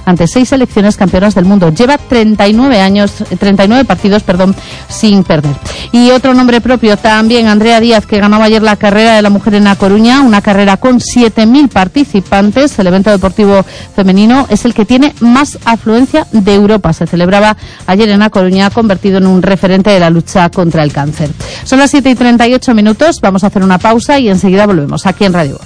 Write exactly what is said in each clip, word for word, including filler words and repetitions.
ante seis selecciones campeonas del mundo. Lleva treinta y nueve años, treinta y nueve partidos, perdón, sin perder. Y otro nombre propio también, Andrea Díaz, que ganaba ayer la carrera de la mujer en A Coruña, una carrera con siete mil participantes. El evento deportivo femenino es el que tiene más afluencia de Europa. Se celebraba ayer en A Coruña, convertido en un referente de la lucha contra el cáncer. Son las siete y treinta y ocho minutos, vamos a hacer una pausa y enseguida volvemos aquí en Radio Voz.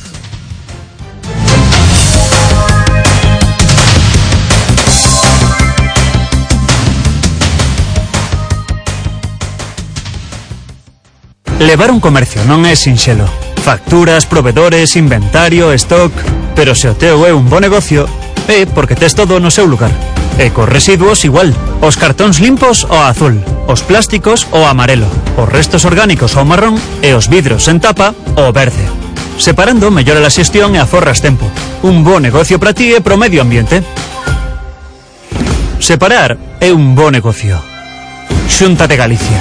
Levar un comercio non é sinxelo. Facturas, provedores, inventario, stock... Pero se o teu é un bo negocio, é porque tes todo no seu lugar. E cos residuos igual. Os cartóns limpos o azul, os plásticos o amarelo, os restos orgánicos o marrón e os vidros en tapa o verde. Separando mellora a xestión e aforras tempo. Un bo negocio para ti e pro medio ambiente. Separar é un bo negocio. Xunta de Galicia.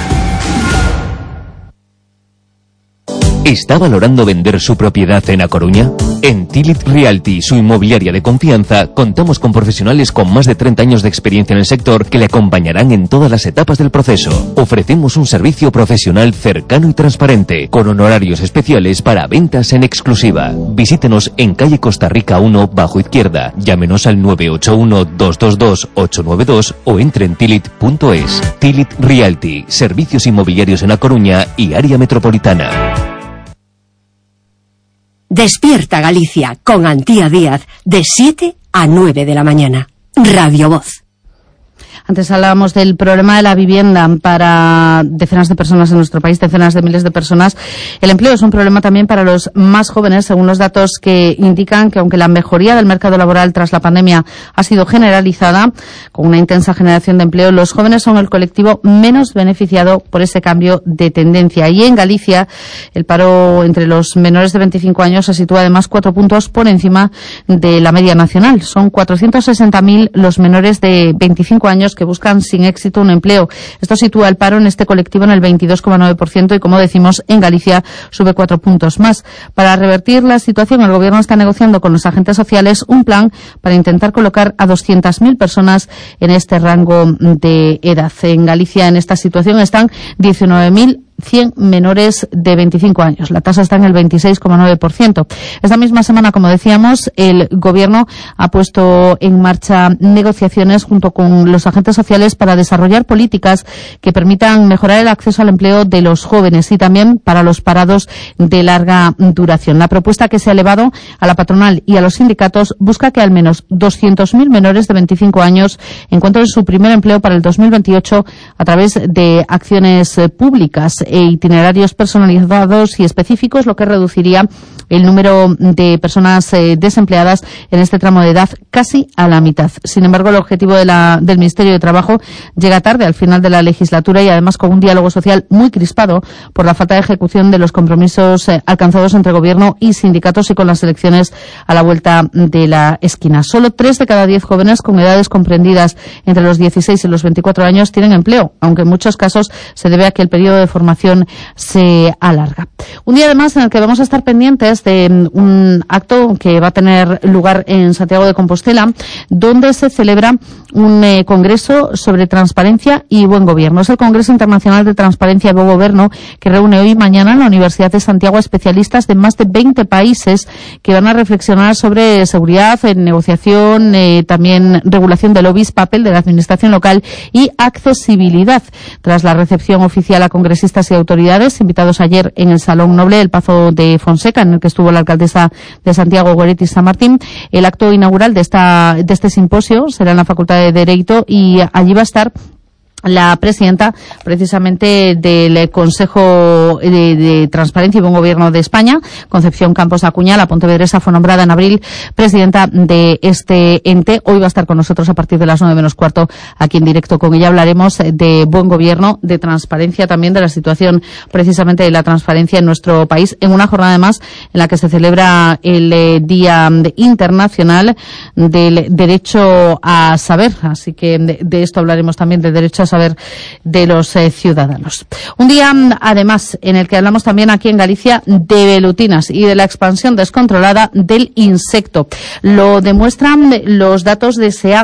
¿Está valorando vender su propiedad en A Coruña? En Tilit Realty, su inmobiliaria de confianza, contamos con profesionales con más de treinta años de experiencia en el sector que le acompañarán en todas las etapas del proceso. Ofrecemos un servicio profesional cercano y transparente, con honorarios especiales para ventas en exclusiva. Visítenos en calle Costa Rica uno, bajo izquierda. Llámenos al nueve ocho uno, dos dos dos, ocho nueve dos o entre en tilit punto es. Tilit Realty, servicios inmobiliarios en A Coruña y área metropolitana. Despierta Galicia con Antía Díaz de siete a nueve de la mañana. Radio Voz. Antes hablábamos del problema de la vivienda para decenas de personas en nuestro país, decenas de miles de personas. El empleo es un problema también para los más jóvenes, según los datos que indican que aunque la mejoría del mercado laboral tras la pandemia ha sido generalizada, con una intensa generación de empleo, los jóvenes son el colectivo menos beneficiado por ese cambio de tendencia. Y en Galicia, el paro entre los menores de veinticinco años se sitúa además cuatro puntos por encima de la media nacional. Son cuatrocientos sesenta mil los menores de veinticinco años que buscan sin éxito un empleo. Esto sitúa el paro en este colectivo en el veintidós coma nueve por ciento y, como decimos, en Galicia sube cuatro puntos más. Para revertir la situación, el Gobierno está negociando con los agentes sociales un plan para intentar colocar a doscientas mil personas en este rango de edad. En Galicia, en esta situación, están diecinueve mil cien menores de veinticinco años. La tasa está en el veintiséis coma nueve por ciento. Esta misma semana, como decíamos, el Gobierno ha puesto en marcha negociaciones junto con los agentes sociales para desarrollar políticas que permitan mejorar el acceso al empleo de los jóvenes y también para los parados de larga duración. La propuesta que se ha elevado a la patronal y a los sindicatos busca que al menos doscientos mil menores de veinticinco años encuentren su primer empleo para el dos mil veintiocho a través de acciones eh, públicas e itinerarios personalizados y específicos, lo que reduciría el número de personas eh, desempleadas en este tramo de edad casi a la mitad. Sin embargo, el objetivo de la, del Ministerio de Trabajo llega tarde, al final de la legislatura, y además con un diálogo social muy crispado por la falta de ejecución de los compromisos eh, alcanzados entre Gobierno y sindicatos y con las elecciones a la vuelta de la esquina. Solo tres de cada diez jóvenes con edades comprendidas entre los dieciséis y los veinticuatro años tienen empleo, aunque en muchos casos se debe a que el periodo de formación se alarga. Un día además en el que vamos a estar pendientes de un acto que va a tener lugar en Santiago de Compostela, donde se celebra un eh, congreso sobre transparencia y buen gobierno. Es el Congreso Internacional de Transparencia y Buen Gobierno, que reúne hoy y mañana en la Universidad de Santiago a especialistas de más de veinte países que van a reflexionar sobre seguridad, eh, negociación, eh, también regulación de lobbies, papel de la administración local y accesibilidad. Tras la recepción oficial a congresistas y autoridades invitados ayer en el Salón Noble del Pazo de Fonseca, en el que estuvo la alcaldesa de Santiago, Goretti San Martín, el acto inaugural de esta de este simposio será en la Facultad de Derecho y allí va a estar la presidenta precisamente del Consejo de, de Transparencia y Buen Gobierno de España, Concepción Campos Acuña. La pontevedresa fue nombrada en abril presidenta de este ente. Hoy va a estar con nosotros a partir de las nueve menos cuarto aquí en directo. Con ella hablaremos de buen gobierno, de transparencia, también de la situación precisamente de la transparencia en nuestro país, en una jornada además en la que se celebra el eh, Día Internacional del Derecho a Saber. Así que de, de esto hablaremos también, del derecho a saber de los eh, ciudadanos. Un día, además, en el que hablamos también aquí en Galicia de velutinas y de la expansión descontrolada del insecto. Lo demuestran los datos de SEAGA.